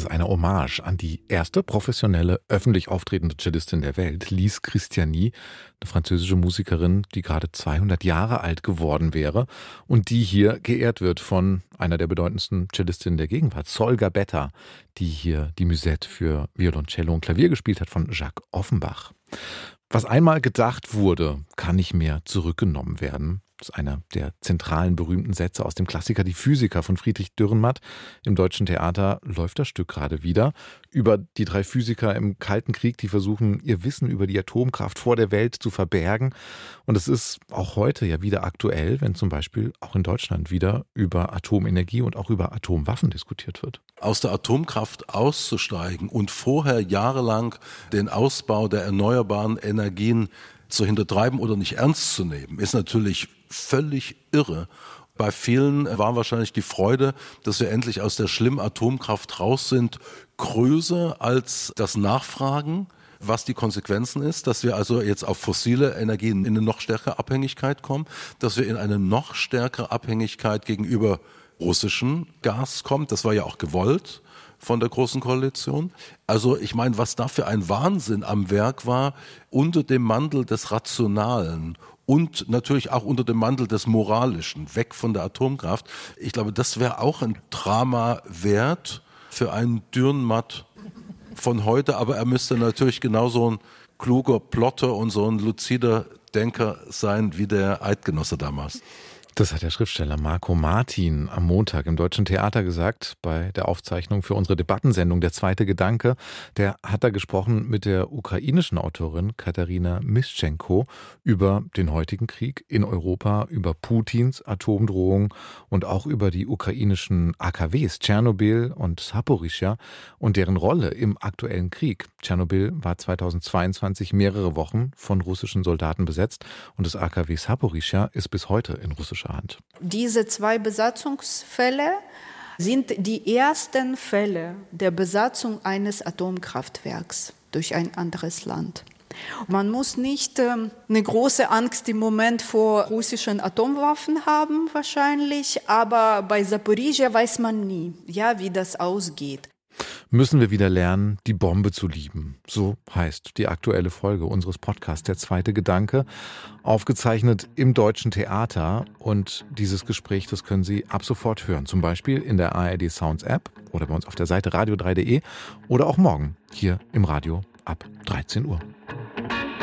ist eine Hommage an die erste professionelle, öffentlich auftretende Cellistin der Welt, Lise Christiani, eine französische Musikerin, die gerade 200 Jahre alt geworden wäre und die hier geehrt wird von einer der bedeutendsten Cellistinnen der Gegenwart, Sol Gabetta, die hier die Musette für Violoncello und Klavier gespielt hat von Jacques Offenbach. Was einmal gedacht wurde, kann nicht mehr zurückgenommen werden. Das ist einer der zentralen berühmten Sätze aus dem Klassiker Die Physiker von Friedrich Dürrenmatt. Im Deutschen Theater läuft das Stück gerade wieder über die drei Physiker im Kalten Krieg, die versuchen, ihr Wissen über die Atomkraft vor der Welt zu verbergen. Und es ist auch heute ja wieder aktuell, wenn zum Beispiel auch in Deutschland wieder über Atomenergie und auch über Atomwaffen diskutiert wird. Aus der Atomkraft auszusteigen und vorher jahrelang den Ausbau der erneuerbaren Energien zu hintertreiben oder nicht ernst zu nehmen, ist natürlich völlig irre. Bei vielen war wahrscheinlich die Freude, dass wir endlich aus der schlimmen Atomkraft raus sind, größer als das Nachfragen, was die Konsequenzen ist, dass wir also jetzt auf fossile Energien in eine noch stärkere Abhängigkeit kommen, dass wir in eine noch stärkere Abhängigkeit gegenüber russischem Gas kommen. Das war ja auch gewollt von der Großen Koalition. Also ich meine, was da für ein Wahnsinn am Werk war, unter dem Mantel des Rationalen und natürlich auch unter dem Mantel des Moralischen, weg von der Atomkraft. Ich glaube, das wäre auch ein Drama wert für einen Dürrenmatt von heute, aber er müsste natürlich genauso ein kluger Plotter und so ein luzider Denker sein wie der Eidgenosse damals. Das hat der Schriftsteller Marco Martin am Montag im Deutschen Theater gesagt, bei der Aufzeichnung für unsere Debattensendung Der zweite Gedanke. Der hat da gesprochen mit der ukrainischen Autorin Katarina Mischenko über den heutigen Krieg in Europa, über Putins Atomdrohung und auch über die ukrainischen AKWs Tschernobyl und Saporischschja und deren Rolle im aktuellen Krieg. Tschernobyl war 2022 mehrere Wochen von russischen Soldaten besetzt und das AKW Saporischschja ist bis heute in russischer Hand. Diese zwei Besatzungsfälle sind die ersten Fälle der Besatzung eines Atomkraftwerks durch ein anderes Land. Man muss nicht eine große Angst im Moment vor russischen Atomwaffen haben wahrscheinlich, aber bei Saporischschja weiß man nie, wie das ausgeht. Müssen wir wieder lernen, die Bombe zu lieben. So heißt die aktuelle Folge unseres Podcasts Der zweite Gedanke, aufgezeichnet im Deutschen Theater. Und dieses Gespräch, das können Sie ab sofort hören, zum Beispiel in der ARD Sounds App oder bei uns auf der Seite radio3.de oder auch morgen hier im Radio ab 13 Uhr.